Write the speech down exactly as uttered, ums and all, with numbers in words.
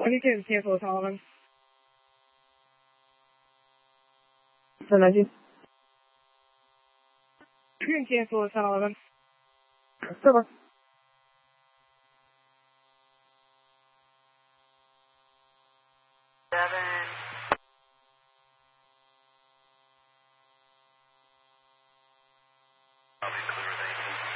twenty-two, cancel Sullivan. ten nineteen. You can cancel Sullivan. Silver. Seven.